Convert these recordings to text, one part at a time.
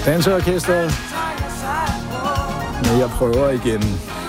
Danseorkestret. Men jeg prøver igen.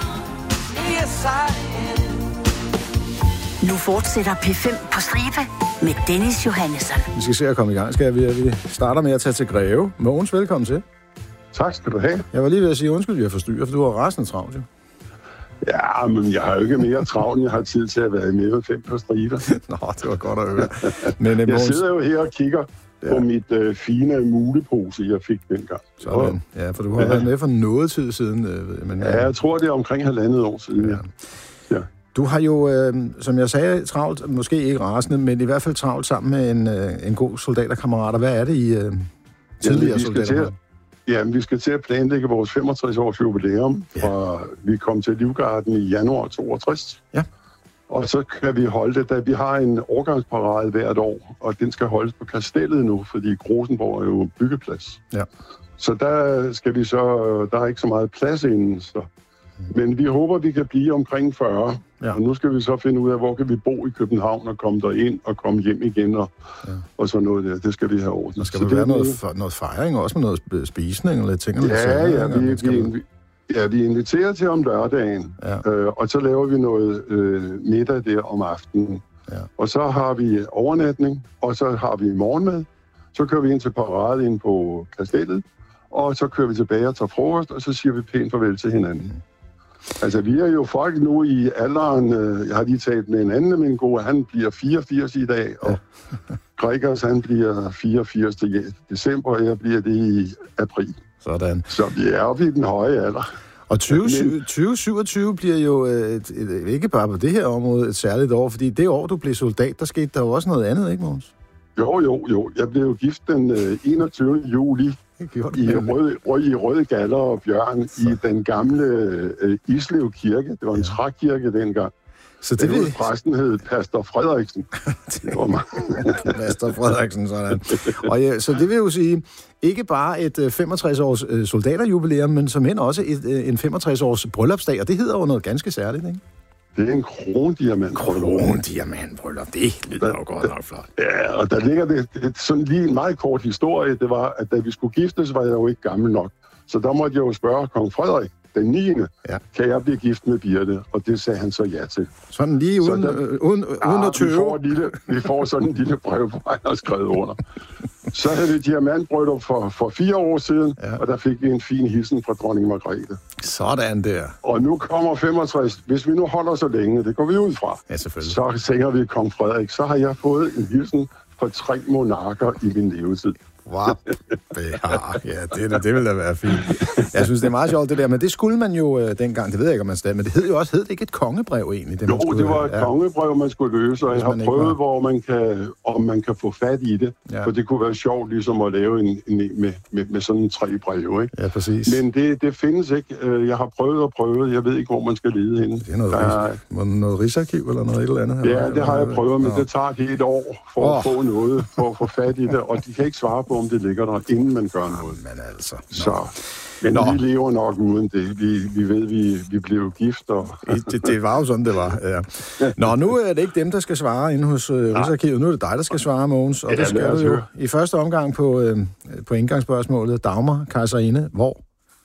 Nu fortsætter P5 på stribe med Dennis Johannesson. Vi skal se at komme i gang, skal vi starter med at tage til Greve. Mogens, velkommen til. Tak skal du have. Jeg var lige ved at sige undskyld, jeg forstyrrer, for du har rasende travlt, jo. Ja, men jeg har jo ikke mere travlt, jeg har tid til at være med 5 på stribe. Nå, det var godt at høre. Men, jeg Mogens... sidder jo her og kigger på mit fine mulepose, jeg fik dengang. Sådan. Ja, for du har været med for noget tid siden. Men, ja, jeg tror, det er omkring 1,5 år siden. Ja. Du har jo, som jeg sagde, travlt, måske ikke rasende, men i hvert fald travlt sammen med en god soldaterkammerat. Hvad er det i tidligere soldater? Jamen, vi skal til at planlægge vores 65-års jubilæum, og vi kom til Livgarden i januar 62. Ja. Og så kan vi holde det, da vi har en årgangsparade hvert år, og den skal holdes på Kastellet nu, fordi Grosenborg er jo byggeplads. Ja. Så der skal vi der er ikke så meget plads inden, så. Men vi håber, vi kan blive omkring 40. Ja. Og nu skal vi så finde ud af, hvor kan vi bo i København og komme derind og komme hjem igen og sådan noget der. Det skal vi have ordnet. Der skal vel være noget fejring også med noget spisning eller ting? Vi inviterer til om lørdagen, og så laver vi noget middag der om aftenen. Ja. Og så har vi overnatning, og så har vi morgenmad. Så kører vi ind til parade ind på Kastellet, og så kører vi tilbage og tager frokost, og så siger vi pænt farvel til hinanden. Altså, vi er jo folk nu i alderen, jeg har lige talt med en anden af mine gode, han bliver 84 i dag, og Gregers, han bliver 84 til december, og jeg bliver det i april. Sådan. Så vi er oppe i den høje alder. Og 2027 bliver jo ikke bare på det her område et særligt år, fordi det år, du blev soldat, der skete der jo også noget andet, ikke, Mogens? Jo. Jeg blev jo gift den 21. juli i røde galler og bjørn i den gamle Islev Kirke. Det var en trækirke dengang. Så det vil... Præsten hed Pastor Frederiksen. Pastor Frederiksen, sådan. Og så det vil jo sige, ikke bare et 65-års soldaterjubilæum, men som hen også en 65-års bryllupsdag, og det hedder jo noget ganske særligt, ikke? Det er en krondiamantbryllup. Krondiamantbryllup, det lyder jo godt nok flot. Ja, og der ligger det sådan lige en meget kort historie. Det var, at da vi skulle giftes, var jeg jo ikke gammel nok. Så der måtte jeg jo spørge kong Frederik, den 9. Kan jeg blive gift med Birte? Og det sagde han så ja til. Sådan lige uden at tøve? Vi får sådan en lille brev, hvor han har skrevet under. Så havde vi diamantbryllup for 4 år siden, og der fik vi en fin hilsen fra dronning Margrethe. Sådan der. Og nu kommer 65. Hvis vi nu holder så længe, det går vi ud fra, så sænger vi kong Frederik. Så har jeg fået en hilsen fra 3 monarker i min levetid. Wow. Det vil da være fint. Jeg synes, det er meget sjovt, det der. Men det skulle man jo dengang, det ved jeg ikke, om man stadig, men det hed jo også, hed det ikke et kongebrev egentlig? Det var et kongebrev, man skulle løse, og jeg har prøvet, om man kan få fat i det. Ja. For det kunne være sjovt ligesom at lave med sådan 3 breve, ikke? Ja, præcis. Men det findes ikke. Jeg har prøvet. Jeg ved ikke, hvor man skal lede henne. Det er noget rigsarkiv eller noget eller andet? Ja, det har jeg prøvet, men det tager et år for at få noget, for at få fat i det, og de kan ikke svare på, om det ligger der, inden man gør noget. Men altså... Men vi lever nok uden det. Vi ved, vi blev gift. Og... det var jo sådan, det var. Ja. Nå, nu er det ikke dem, der skal svare inde hos Rigsarkivet. Nu er det dig, der skal svare, Mogens. Og det skal du jo i første omgang på indgangsspørgsmålet. Dagmar, kejserinde, hvor?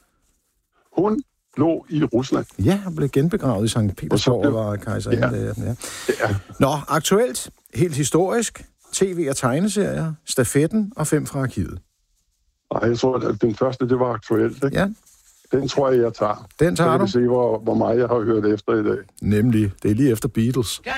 Hun lå i Rusland. Ja, hun blev genbegravet i Sankt Petersborg og var kejserinde. Ja. Nå, aktuelt, helt historisk, tv- og tegneserier, stafetten og 5 fra arkivet. Nej, jeg tror, at den første, det var aktuelt, ikke? Ja. Den tror jeg tager. Den tager du? Så kan vi se, hvor meget jeg har hørt efter i dag. Nemlig, det er lige efter Beatles.